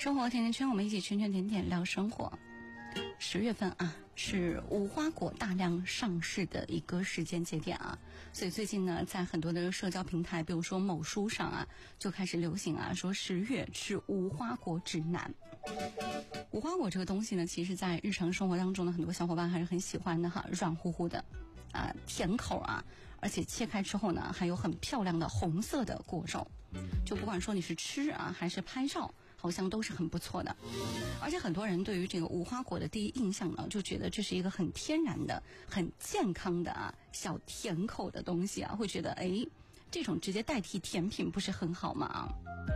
生活甜甜圈，我们一起圈圈点点聊生活。10月份啊，是无花果大量上市的一个时间节点啊，所以最近呢，在很多的社交平台，比如说某书上啊，就开始流行啊，说10月吃无花果指南。无花果这个东西呢，其实在日常生活当中呢，很多小伙伴还是很喜欢的哈，软乎乎的啊，甜口啊，而且切开之后呢，还有很漂亮的红色的果肉，就不管说你是吃啊还是拍照，好像都是很不错的。而且很多人对于这个无花果的第一印象呢，就觉得这是一个很天然的、很健康的啊小甜口的东西啊，会觉得这种直接代替甜品不是很好吗？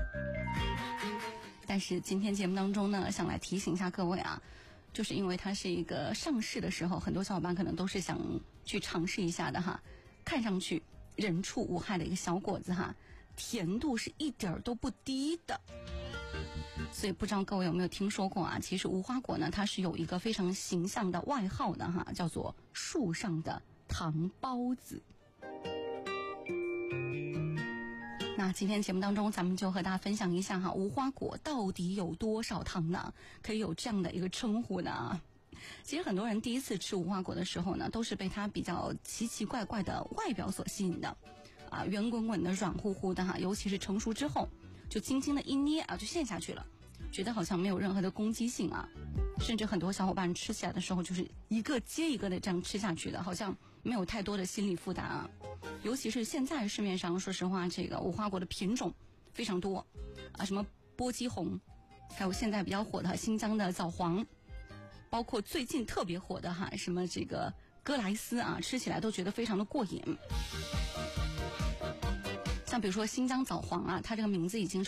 但是今天节目当中呢，想来提醒一下各位啊，就是因为它是一个上市的时候，很多小伙伴可能都是想去尝试一下的哈。看上去人畜无害的一个小果子哈，甜度是一点都不低的。所以不知道各位有没有听说过啊，其实无花果呢，它是有一个非常形象的外号的哈，叫做树上的糖包子。那今天节目当中，咱们就和大家分享一下哈，无花果到底有多少糖呢？可以有这样的一个称呼呢？其实很多人第一次吃无花果的时候呢，都是被它比较奇奇怪怪的外表所吸引的啊，圆滚滚的、软乎乎的哈，尤其是成熟之后，就轻轻的一捏啊，就陷下去了，觉得好像没有任何的攻击性啊，甚至很多小伙伴吃起来的时候，就是一个接一个的这样吃下去的，好像没有太多的心理负担啊。尤其是现在市面上，说实话，这个无花果的品种非常多啊，什么波姬红，还有现在比较火的新疆的枣黄，包括最近特别火的哈，什么这个歌莱斯啊，吃起来都觉得非常的过瘾。像比如说新疆枣黄啊，它这个名字已经是